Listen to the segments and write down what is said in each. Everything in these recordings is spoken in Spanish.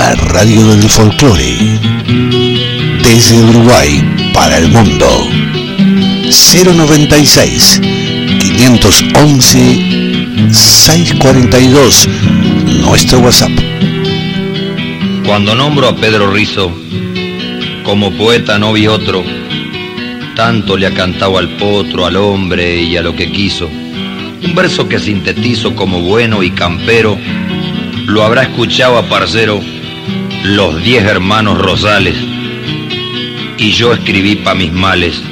la radio del folclore. Desde Uruguay para el mundo. 096 511 642, nuestro WhatsApp. Cuando nombro a Pedro Rizo, como poeta no vi otro, tanto le ha cantado al potro, al hombre y a lo que quiso. Un verso que sintetizo como bueno y campero, lo habrá escuchado a parcero los 10 hermanos Rosales, y yo escribí pa' mis males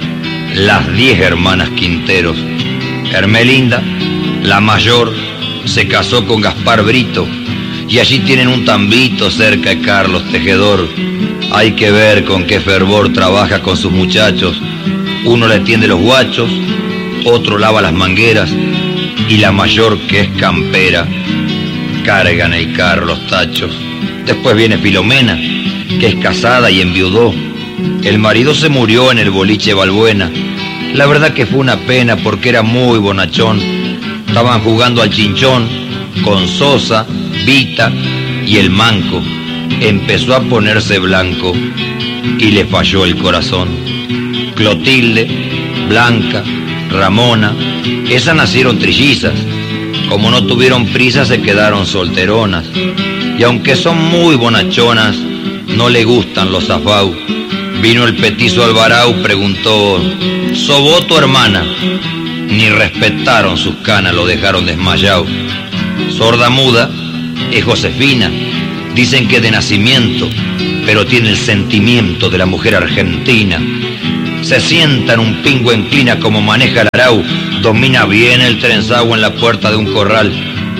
las 10 hermanas Quinteros. Hermelinda, la mayor, se casó con Gaspar Brito, y allí tienen un tambito cerca de Carlos Tejedor. Hay que ver con qué fervor trabaja con sus muchachos. Uno le tiende los guachos, otro lava las mangueras, y la mayor, que es campera, carga en el carro los tachos. Después viene Filomena, que es casada y enviudó. El marido se murió en el boliche Balbuena. La verdad que fue una pena porque era muy bonachón. Estaban jugando al chinchón con Sosa, Vita y el manco. Empezó a ponerse blanco y le falló el corazón. Clotilde, Blanca, Ramona, esas nacieron trillizas. Como no tuvieron prisa se quedaron solteronas. Y aunque son muy bonachonas, no le gustan los zafau. Vino el petizo Alvarau, preguntó: ¿sobó tu hermana? Ni respetaron sus canas, lo dejaron desmayado. Sorda muda es Josefina. Dicen que de nacimiento, pero tiene el sentimiento de la mujer argentina. Se sienta en un pingo enclina como maneja el arau. Domina bien el trenzagua en la puerta de un corral.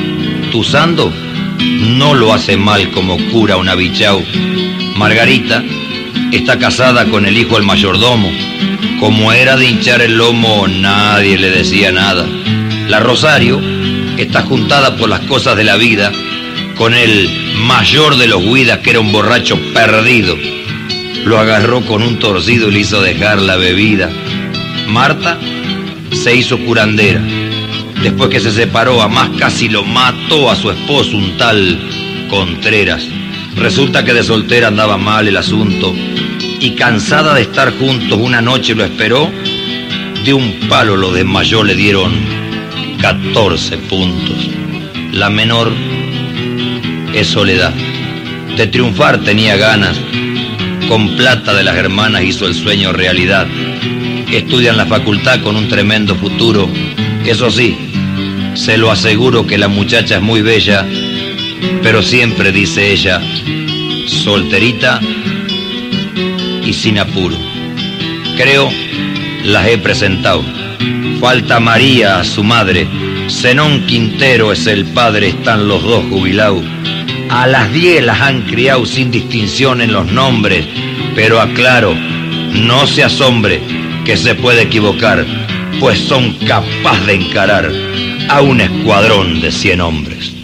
Tuzando no lo hace mal como cura un abichau. Margarita está casada con el hijo del mayordomo. Como era de hinchar el lomo, nadie le decía nada. La Rosario está juntada por las cosas de la vida con el mayor de los Guidas, que era un borracho perdido. Lo agarró con un torcido y le hizo dejar la bebida. Marta se hizo curandera. Después que se separó, a más casi lo mató a su esposo, un tal Contreras. Resulta que de soltera andaba mal el asunto, y cansada de estar juntos una noche lo esperó. De un palo lo desmayó, le dieron 14 puntos. La menor es Soledad. De triunfar tenía ganas. Con plata de las hermanas hizo el sueño realidad. Estudia en la facultad con un tremendo futuro. Eso sí, se lo aseguro que la muchacha es muy bella, pero siempre, dice ella, solterita y sin apuro. Creo las he presentado. Falta María, su madre. Zenón Quintero es el padre, están los dos jubilados. A las 10 las han criado sin distinción en los nombres, pero aclaro, no se asombre que se puede equivocar, pues son capaces de encarar a un escuadrón de 100 hombres.